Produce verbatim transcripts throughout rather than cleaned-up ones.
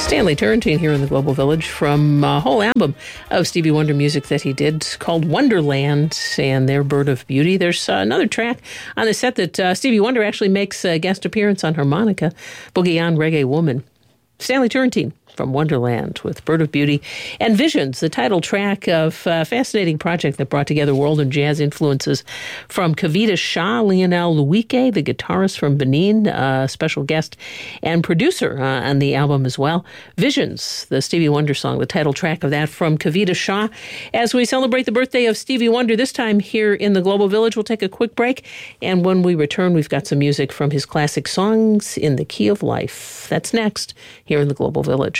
Stanley Turrentine here in the Global Village from a whole album of Stevie Wonder music that he did called Wonderland and their Bird of Beauty. There's uh, another track on the set that uh, Stevie Wonder actually makes a guest appearance on harmonica, Boogie On Reggae Woman. Stanley Turrentine from Wonderland with Bird of Beauty and Visions, the title track of a fascinating project that brought together world and jazz influences from Kavita Shah, Lionel Luike, the guitarist from Benin, a special guest and producer uh, on the album as well. Visions, the Stevie Wonder song, the title track of that from Kavita Shah. As we celebrate the birthday of Stevie Wonder, this time here in the Global Village, we'll take a quick break. And when we return, we've got some music from his classic songs in the Key of Life. That's next here in the Global Village.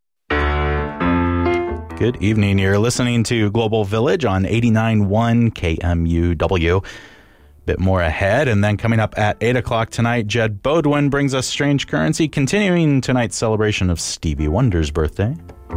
Good evening. You're listening to Global Village on eighty-nine point one K M U W. Bit more ahead, and then coming up at eight o'clock tonight, Jed Bodwin brings us Strange Currency, continuing tonight's celebration of Stevie Wonder's birthday.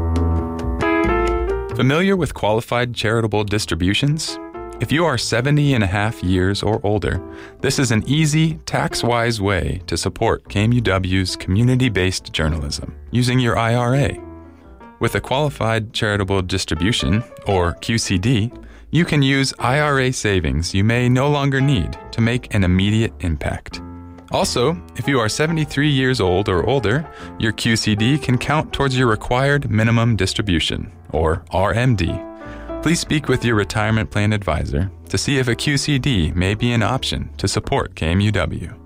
Familiar with qualified charitable distributions? If you are seventy and a half years or older, this is an easy, tax-wise way to support K M U W's community-based journalism using your I R A. With a qualified charitable distribution, or Q C D, you can use I R A savings you may no longer need to make an immediate impact. Also, if you are seventy-three years old or older, your Q C D can count towards your required minimum distribution, or R M D. Please speak with your retirement plan advisor to see if a Q C D may be an option to support K M U W.